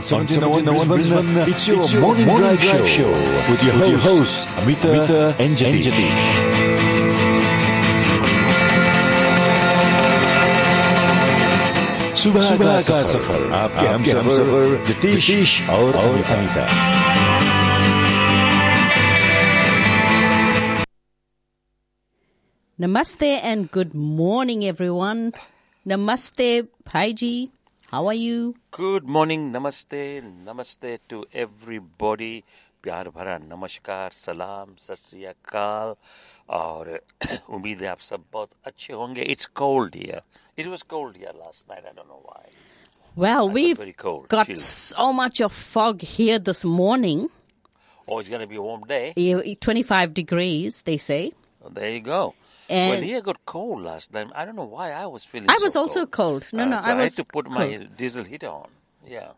1701 Brisbane. It's your morning drive show with your host Amita Anjali. सुबह का सफर आपके हम सफर जतीश और Amita. Namaste and good morning, everyone. Namaste, Bhaiji. How are you? Good morning. Namaste to everybody. प्यार भरा नमस्कार, सलाम, सत श्री अकाल और उम्मीद है आप सब बहुत अच्छे होंगे. It's cold here. It was cold here last night. I don't know why. Well, we've got chilly. so much of fog here this morning. Oh, it's going to be a warm day. 25 degrees, they say. Oh, there you go. And well, here got cold last night. I don't know why I was feeling I so was also cold. No, so I I was had to put cold. my diesel heater on. Yeah.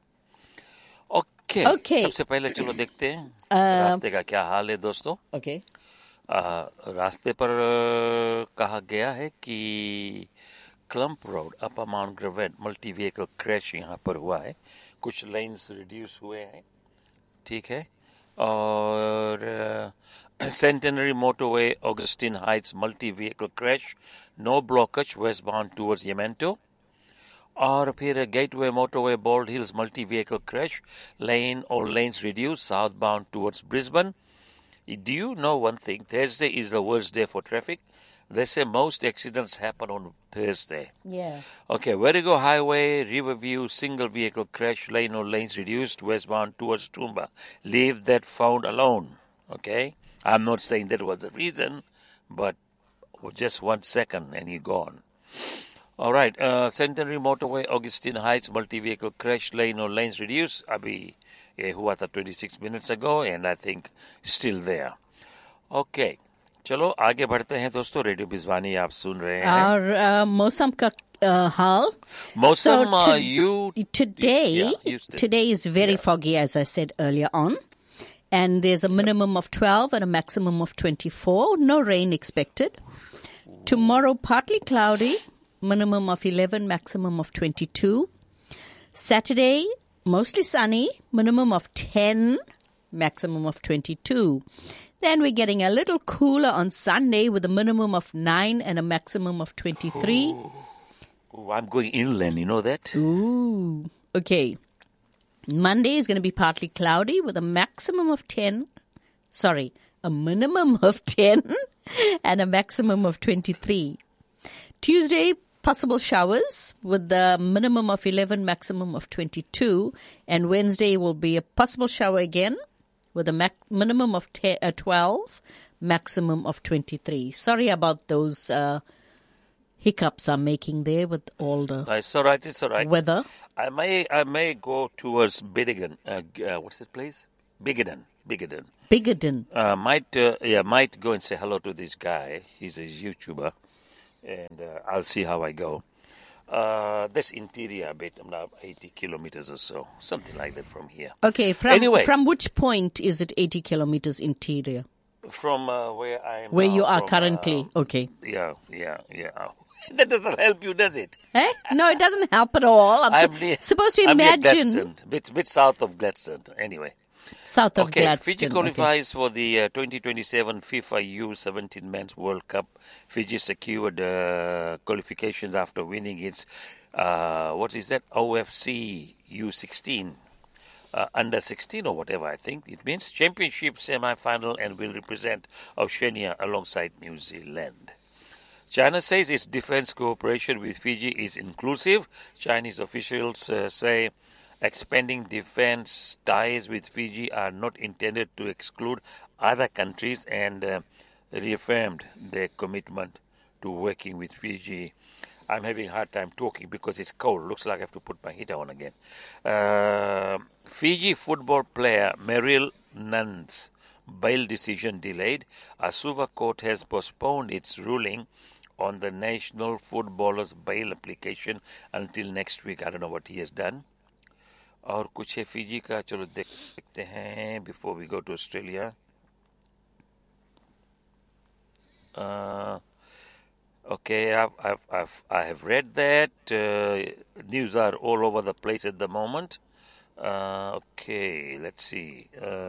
Okay. सबसे पहले चलो देखते हैं रास्ते का क्या हाल है दोस्तों. Okay. रास्ते पर कहा गया है कि clump road upper mount ग्रेवेट multi vehicle crash यहाँ पर हुआ है. कुछ लाइन्स रिड्यूस हुए हैं, ठीक है. और centenary motorway Augustine Heights multi vehicle crash, no blockage waste bound towards येमेंटो. और फिर gateway motorway bold hills multi vehicle crash, लेन और lanes reduced southbound towards Brisbane. Do you know one thing? Thursday is the worst day for traffic. They say most accidents happen on Thursday. Yeah. Okay, Verigo Highway, Riverview, single vehicle crash, lane or lanes reduced, westbound towards Toowoomba. Leave that found alone. Okay? I'm not saying that was the reason, but just 1 second and you're gone. All right, Centenary Motorway, Augustine Heights, multi-vehicle crash, lane or lanes reduced. Abhi ye hua tha 26 minutes ago, and I think still there. Okay, चलो आगे बढ़ते हैं दोस्तों. Radio बिजवानी आप सुन रहे हैं. और मौसम का हाल. मौसम today is very foggy, as I said earlier on, and there's a minimum of 12 and a maximum of 24. No rain expected. Tomorrow partly cloudy, minimum of 11, maximum of 22. Saturday mostly sunny, minimum of 10, maximum of 22. Then we're getting a little cooler on Sunday with a minimum of 9 and a maximum of 23. Oh, I'm going inland, you know that? Ooh, okay. Monday is going to be partly cloudy with a maximum of 10. Sorry, a minimum of 10 and a maximum of 23. Tuesday, possible showers with the minimum of 11, maximum of 22. And Wednesday will be a possible shower again with a minimum of 12, maximum of 23. Sorry about those hiccups I'm making there with all the It's all right. weather. I may go towards Bidigan. What's that place? Bigadon. Bigadon. Might go and say hello to this guy. He's a YouTuber, and I'll see how I go. This interior a bit, about 80 kilometers or so, something like that from here. Okay, from which point is it 80 kilometers interior? From where I am. Where now, you are from, currently. Okay. Yeah. That doesn't help you, does it? Eh? No, it doesn't help at all. I'm supposed to imagine. Near Gladstone, bit south of Gladstone. Anyway. South of Gladstone. Fiji qualifies for the 2027 FIFA U17 Men's World Cup. Fiji secured qualifications after winning its, OFC U16, under 16 or whatever, I think. It means championship semi-final and will represent Oceania alongside New Zealand. China says its defense cooperation with Fiji is inclusive. Chinese officials say expanding defense ties with Fiji are not intended to exclude other countries and reaffirmed their commitment to working with Fiji. I'm having a hard time talking because it's cold. Looks like I have to put my heater on again. Fiji football player Meryl Nunn's bail decision delayed. A Suva court has postponed its ruling on the national footballer's bail application until next week. I don't know what he has done. और कुछ है Fiji का, चलो देखते हैं before we go to Australia. Okay, I have read that. News are all over the place at the moment. Okay, let's see.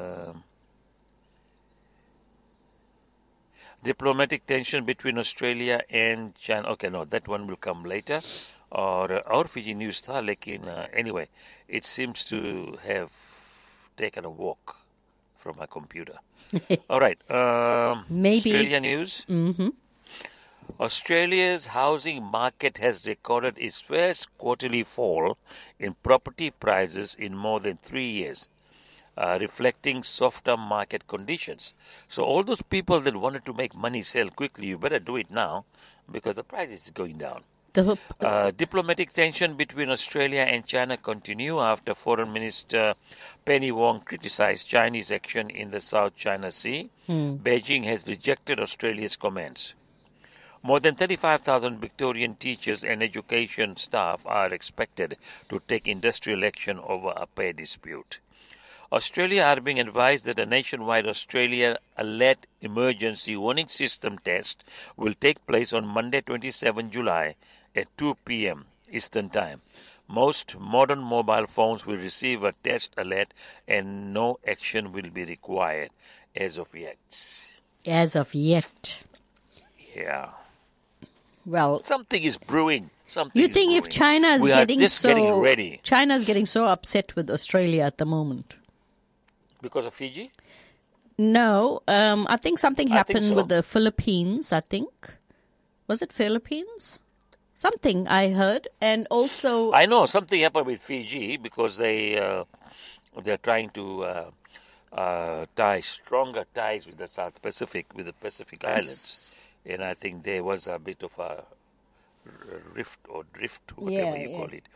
Diplomatic tension between Australia and China. Okay, no, that one will come later. और Fiji news था, लेकिन anyway, it seems to have taken a walk from my computer. All right. Maybe. Australia news. Mm-hmm. Australia's housing market has recorded its first quarterly fall in property prices in more than 3 years, reflecting softer market conditions. So all those people that wanted to make money sell quickly, you better do it now because the price is going down. Diplomatic tension between Australia and China continue after Foreign Minister Penny Wong criticized Chinese action in the South China Sea. Beijing has rejected Australia's comments. More than 35,000 Victorian teachers and education staff are expected to take industrial action over a pay dispute. Australia are being advised that a nationwide Australia Alert Emergency Warning System test will take place on Monday, 27 July at 2 p.m. Eastern Time. Most modern mobile phones will receive a test alert and no action will be required as of yet. As of yet. Yeah. Well, something is brewing. You think if China is getting ready. China's getting so upset with Australia at the moment? Because of Fiji? No, I think something happened with the Philippines, I think. Was it Philippines? Something I heard. And also... I know something happened with Fiji because they're trying to tie stronger ties with the South Pacific, with the Pacific Islands. And I think there was a bit of a rift or drift, whatever you call it.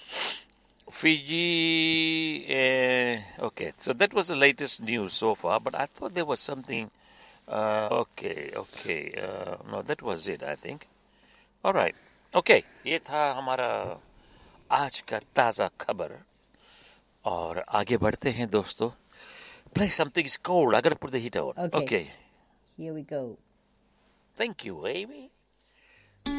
Fiji, okay, so that was the latest news so far, but I thought there was something, no, that was it, I think. All right, okay, ये था हमारा आज का ताज़ा खबर और आगे बढ़ते हैं दोस्तों. Play something is cold. I gotta put the heater on. Okay. Here we go. Thank you, Amy.